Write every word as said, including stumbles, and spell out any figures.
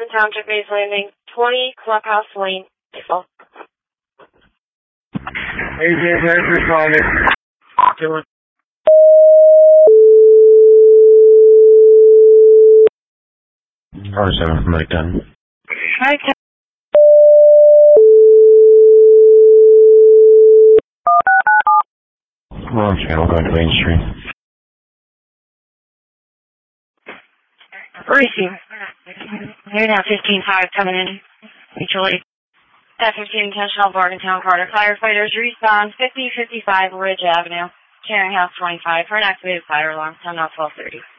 Township Base Landing, twenty Clubhouse Lane, April. Hey, James, I responded. Doing. R seven from Lake Dunn. Hi, Ken. Wrong channel, going to Main Street. Receive. You're now fifteen five coming in. Mutually. That fifteen intentional Morgantown Carter. Firefighters respond fifty fifty-five Ridge Avenue. Clearinghouse twenty-five for an activated fire alarm. Time now twelve thirty.